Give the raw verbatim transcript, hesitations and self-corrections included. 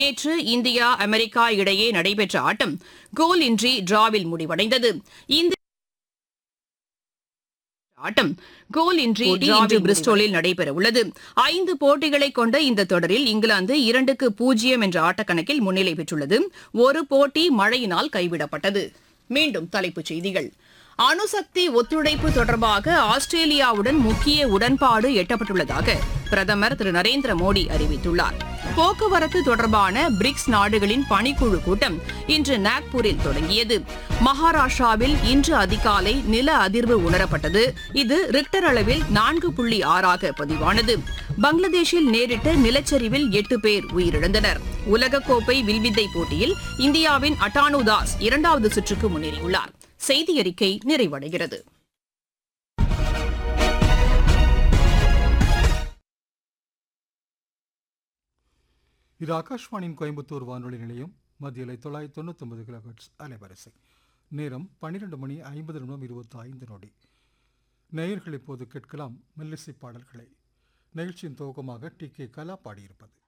நேற்று India America இடையே நடைபெற்ற ஆட்டம் கோல் இன்றி டிராவில் முடிவடைந்தது. இந்த ஆட்டம் கோல் இன்றி இன்று பிரிஸ்டோலில் நடைபெறவுள்ளது. ஐந்து போட்டிகளை கொண்ட இந்த தொடரில் இங்கிலாந்து இரண்டுக்கு பூஜ்ஜியம் என்ற ஆட்டக்கணக்கில் முன்னிலை பெற்றுள்ளது. ஒரு போட்டி மழையினால் கைவிடப்பட்டது. மீண்டும் தலைப்புச் செய்திகள். அணுசக்தி ஒத்துழைப்பு தொடர்பாக ஆஸ்திரேலியாவுடன் முக்கிய உடன்பாடு எட்டப்பட்டுள்ளதாக பிரதமர் திரு நரேந்திர மோடி அறிவித்துள்ளார். போக்குவரத்து தொடர்பான பிரிக்ஸ் நாடுகளின் பணிக்குழு கூட்டம் இன்று நாக்பூரில் தொடங்கியது. மகாராஷ்டிராவில் இன்று அதிகாலை நில அதிர்வு உணரப்பட்டது. இது ரிக்டர் அளவில் நான்கு புள்ளி ஆறாக பதிவானது. பங்களாதேஷில் நேரிட்ட நிலச்சரிவில் எட்டு பேர் உயிரிழந்தனர். உலகக்கோப்பை வில்வித்தை போட்டியில் இந்தியாவின் அட்டானு தாஸ் இரண்டாவது சுற்றுக்கு முன்னேறியுள்ளார். செய்தி அறிக்கை நிறைவடைகிறது. இது ஆகாஷ்வாணியின் கோயம்புத்தூர் வானொலி நிலையம். மத்தியலை தொள்ளாயிரத்தி தொண்ணூத்தி ஒன்பது கிலோஹெர்ட்ஸ் அலைவரிசை. நேரம் பன்னிரண்டு மணி ஐம்பது நிமிடம் இருபத்தி ஐந்து நொடி. நேயர்கள் இப்போது கேட்கலாம் மெல்லிசை பாடல்களை. நிகழ்ச்சியின் துவக்கமாக டி கே கலா பாடியிருப்பது.